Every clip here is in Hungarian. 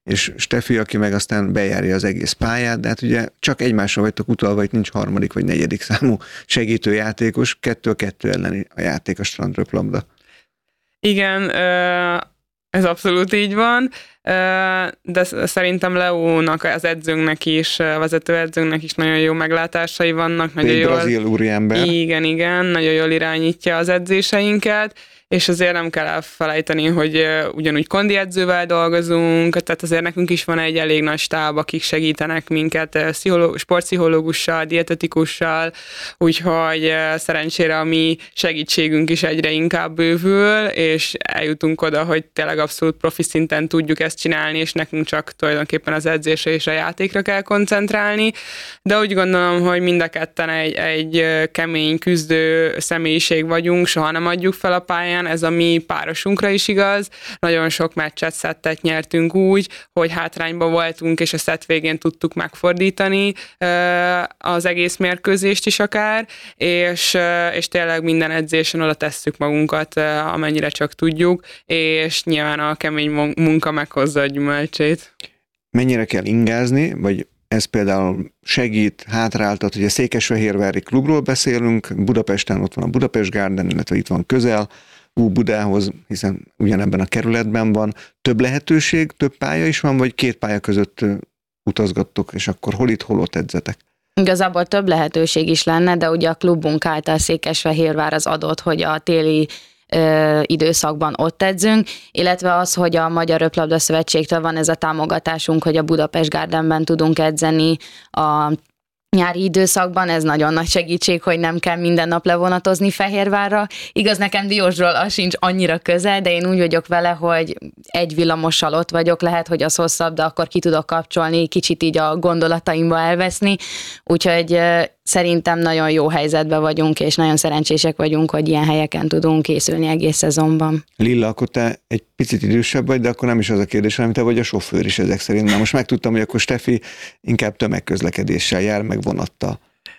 és Steffi, aki meg aztán bejárja az egész pályát, de hát ugye csak egymásra vagytok utalva, itt nincs harmadik vagy negyedik számú segítőjátékos, 2-2 ellen a játék a strandröplabda. Igen, ez abszolút így van, de szerintem Leónak, az edzőnknek is, a vezetőedzőnknek is nagyon jó meglátásai vannak. Nagyon jól, brazil úriember. Igen, nagyon jól irányítja az edzéseinket, és azért nem kell elfelejteni, hogy ugyanúgy kondi edzővel dolgozunk, tehát azért nekünk is van egy elég nagy stáb, akik segítenek minket sportpszichológussal, dietetikussal, úgyhogy szerencsére a mi segítségünk is egyre inkább bővül, és eljutunk oda, hogy tényleg abszolút profi szinten tudjuk ezt csinálni, és nekünk csak tulajdonképpen az edzésre és a játékra kell koncentrálni, de úgy gondolom, hogy mind a ketten egy kemény, küzdő személyiség vagyunk, soha nem adjuk fel a pályán, ez a mi párosunkra is igaz. Nagyon sok meccset, szettet nyertünk úgy, hogy hátrányban voltunk, és a szett végén tudtuk megfordítani az egész mérkőzést is akár, és tényleg minden edzésen oda tesszük magunkat, amennyire csak tudjuk, és nyilván a kemény munka meghozza a gyümölcsét. Mennyire kell ingázni, vagy ez például segít, hátráltat, hogy a Székesfehérvári klubról beszélünk, Budapesten ott van a Budapest Garden, illetve itt van közel, Budához, hiszen ugyanebben a kerületben van. Több lehetőség, több pálya is van, vagy két pálya között utazgattok, és akkor hol itt, hol ott edzetek? Igazából több lehetőség is lenne, de ugye a klubunk által Székesfehérvár az adott, hogy a téli időszakban ott edzünk, illetve az, hogy a Magyar Röplabda Szövetségtől van ez a támogatásunk, hogy a Budapest Gardenben tudunk edzeni a nyári időszakban, ez nagyon nagy segítség, hogy nem kell minden nap levonatozni Fehérvárra. Igaz, nekem Diósról az sincs annyira közel, de én úgy vagyok vele, hogy egy villamossal ott vagyok, lehet, hogy az hosszabb, de akkor ki tudok kapcsolni, kicsit így a gondolataimba elveszni, úgyhogy szerintem nagyon jó helyzetben vagyunk, és nagyon szerencsések vagyunk, hogy ilyen helyeken tudunk készülni egész szezonban. Lilla, akkor te egy picit idősebb vagy, de akkor nem is az a kérdés, hanem te vagy a sofőr is ezek szerint. Na most megtudtam, hogy akkor Steffi inkább tömegközlekedéssel jár, meg vonattal.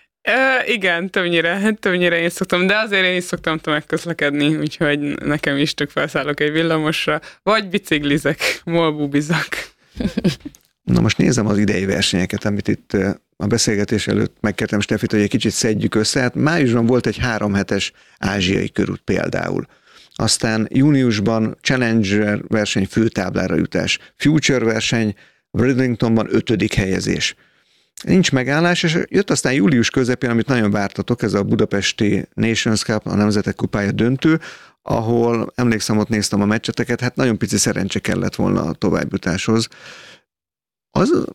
Igen, többnyire én szoktam, de azért én is szoktam tömegközlekedni, úgyhogy nekem is tök felszállok egy villamosra, vagy biciklizek, molbubizak. Na most nézem az idei versenyeket, amit itt a beszélgetés előtt megkértem Steffit, hogy egy kicsit szedjük össze. Hát májusban volt egy 3 hetes ázsiai körút például. Aztán júniusban Challenger verseny főtáblára jutás, Future verseny Bridlingtonban 5. helyezés. Nincs megállás, és jött aztán július közepén, amit nagyon vártatok, ez a budapesti Nations Cup, a Nemzetek Kupája döntő, ahol emlékszem, ott néztem a meccseteket, hát nagyon pici szerencse kellett volna a továbbjutáshoz. Az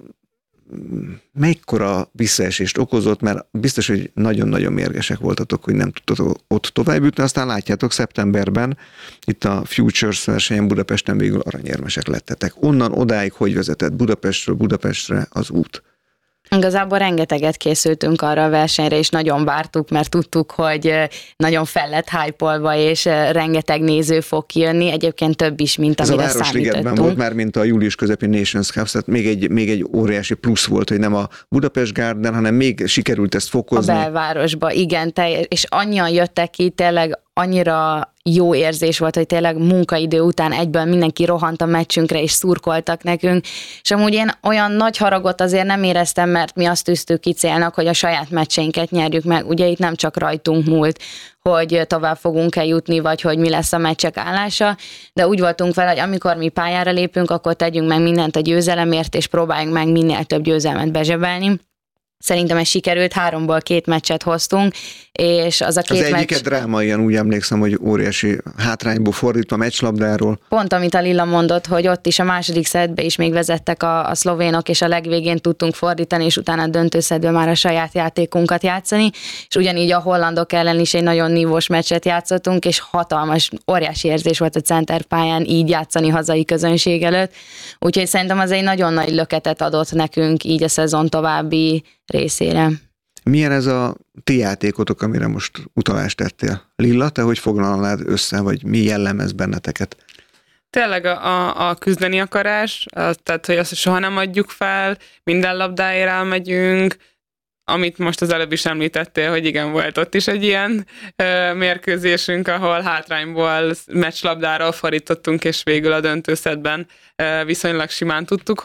mekkora visszaesést okozott, mert biztos, hogy nagyon-nagyon mérgesek voltatok, hogy nem tudtatok ott tovább jutni, aztán látjátok szeptemberben, itt a Futures versenyen Budapesten végül aranyérmesek lettetek. Onnan odáig hogy vezetett Budapestről Budapestre az út? Igazából rengeteget készültünk arra a versenyre, és nagyon vártuk, mert tudtuk, hogy nagyon fel lett hype-olva, és rengeteg néző fog kijönni, egyébként több is, mint amire számítottunk. Ez a Városligetben volt már, mint a július közepén Nations Cup, tehát még egy óriási plusz volt, hogy nem a Budapest Garden, hanem még sikerült ezt fokozni. A belvárosba, igen, és annyian jöttek ki, tényleg annyira jó érzés volt, hogy tényleg munkaidő után egyből mindenki rohant a meccsünkre, és szurkoltak nekünk, és amúgy én olyan nagy haragot azért nem éreztem, mert mi azt tűztük ki célnak, hogy a saját meccseinket nyerjük meg. Ugye itt nem csak rajtunk múlt, hogy tovább fogunk-e jutni, vagy hogy mi lesz a meccsek állása, de úgy voltunk vele, hogy amikor mi pályára lépünk, akkor tegyünk meg mindent a győzelemért, és próbáljunk meg minél több győzelmet bezsebelni. Szerintem ez sikerült, 3-ból 2 meccset hoztunk, és az a 2 meccs... Az egyiket drámaian úgy emlékszem, hogy óriási hátrányból fordítva meccslabdáról. Pont, amit a Lilla mondott, hogy ott is a második szettbe is még vezettek a szlovénok, és a legvégén tudtunk fordítani, és utána a döntőszettben már a saját játékunkat játszani, és ugyanígy a hollandok ellen is egy nagyon nívós meccset játszottunk, és hatalmas, óriási érzés volt a center pályán így játszani hazai közönség előtt, úgyhogy szerintem az egy nagyon nagy löketet adott nekünk így a szezon további részére. Milyen ez a ti játékotok, amire most utalást tettél? Lilla, te hogy foglalnád össze, vagy mi jellemez benneteket? Tényleg a küzdeni akarás, tehát hogy azt soha nem adjuk fel, minden labdáért elmegyünk, amit most az előbb is említettél, hogy igen, volt ott is egy ilyen mérkőzésünk, ahol hátrányból meccslabdáról fordítottunk, és végül a döntőszettben viszonylag simán tudtuk